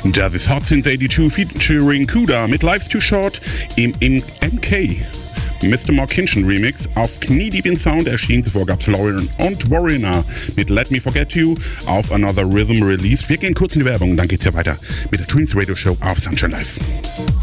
Das ist Hot Since 82 featuring Kuda mit Life's Too Short im MK. Mr. Morkinson Remix auf Kniedeep in Sound erschien. Zuvor gab's Lauren und Warriner mit Let Me Forget You auf Another Rhythm Release. Wir gehen kurz in die Werbung und dann geht's ja weiter mit der Twins Radio Show auf Sunshine Live.